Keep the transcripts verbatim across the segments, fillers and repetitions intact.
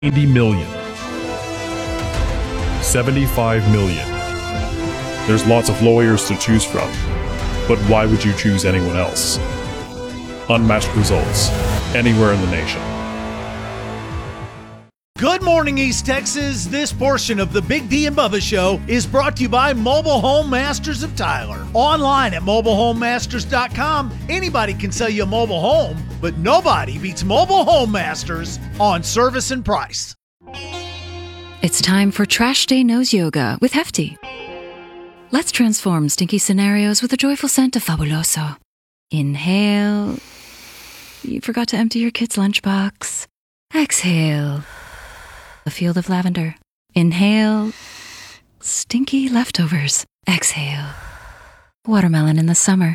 ninety million. seventy-five million. There's lots of lawyers to choose from, but why would you choose anyone else? Unmatched results, anywhere in the nation. Good morning, East Texas. This portion of the Big D and Bubba Show is brought to you by Mobile Home Masters of Tyler. Online at mobile home masters dot com, anybody can sell you a mobile home, but nobody beats Mobile Home Masters on service and price. It's time for Trash Day Nose Yoga with Hefty. Let's transform stinky scenarios with a joyful scent of Fabuloso. Inhale. You forgot to empty your kid's lunchbox. Exhale. A field of lavender. Inhale. Stinky leftovers. Exhale. Watermelon in the summer.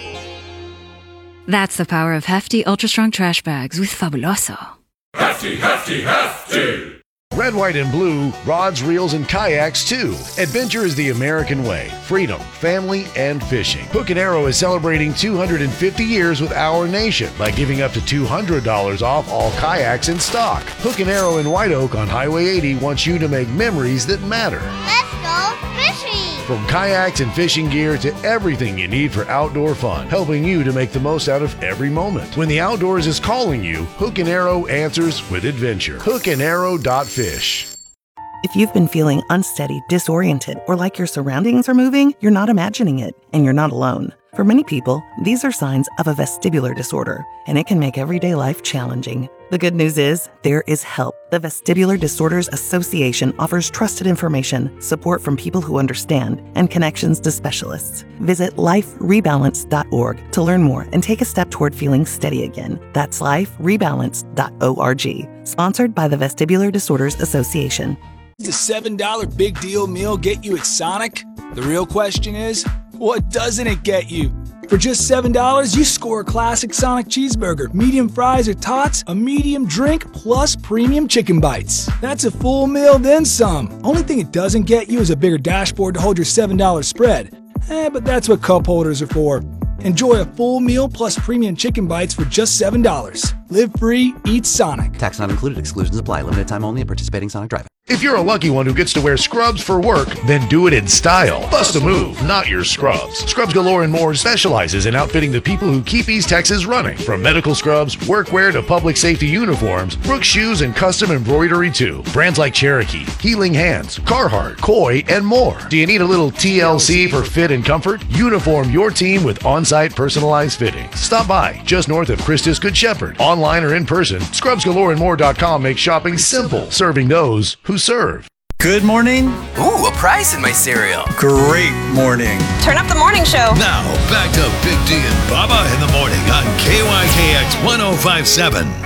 That's the power of Hefty Ultra Strong Trash Bags with Fabuloso. Hefty, hefty, hefty! Red, white, and blue, rods, reels, and kayaks too. Adventure is the American way. Freedom, family, and fishing. Hook and Arrow is celebrating two hundred fifty years with our nation by giving up to two hundred dollars off all kayaks in stock. Hook and Arrow in White Oak on Highway eighty wants you to make memories that matter. Let's go fishing! From kayaks and fishing gear to everything you need for outdoor fun, helping you to make the most out of every moment. When the outdoors is calling you, Hook and Arrow answers with adventure. hook and arrow dot fish. If you've been feeling unsteady, disoriented, or like your surroundings are moving, you're not imagining it, and you're not alone. For many people, these are signs of a vestibular disorder, and it can make everyday life challenging. The good news is, there is help. The Vestibular Disorders Association offers trusted information, support from people who understand, and connections to specialists. Visit life rebalance dot org to learn more and take a step toward feeling steady again. That's life rebalance dot org. Sponsored by the Vestibular Disorders Association. Does the seven dollar Big Deal Meal get you at Sonic? The real question is, what doesn't it get you? For just seven dollars, you score a classic Sonic cheeseburger, medium fries or tots, a medium drink, plus premium chicken bites. That's a full meal, then some. Only thing it doesn't get you is a bigger dashboard to hold your seven dollar spread. Eh, but that's what cup holders are for. Enjoy a full meal plus premium chicken bites for just seven dollars. Live free, eat Sonic. Tax not included. Exclusions apply. Limited time only at participating Sonic Drive-In. If you're a lucky one who gets to wear scrubs for work, then do it in style. Bust a move, not your scrubs. Scrubs Galore and More specializes in outfitting the people who keep East Texas running. From medical scrubs, workwear to public safety uniforms, Brooks shoes, and custom embroidery too. Brands like Cherokee, Healing Hands, Carhartt, Koi, and more. Do you need a little T L C for fit and comfort? Uniform your team with on-site personalized fitting. Stop by, just north of Christus Good Shepherd. Online or in person, scrubs galore and more dot com makes shopping simple, serving those who serve. Good morning. Ooh, a prize in my cereal. Great morning. Turn up the morning show. Now, back to Big D and Bubba in the morning on K Y K X one oh five point seven.